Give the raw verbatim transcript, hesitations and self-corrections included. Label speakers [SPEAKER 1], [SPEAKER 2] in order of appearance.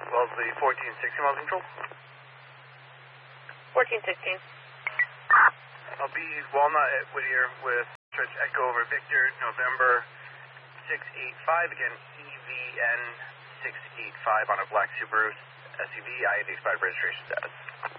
[SPEAKER 1] Wellesley fourteen sixteen, Wellesley Control.
[SPEAKER 2] fourteen sixteen.
[SPEAKER 1] I'll be Walnut at Whittier with Stretch Echo over Victor, November six eight five, again E V N six eight five on a black Subaru S U V. I have the expired registration status.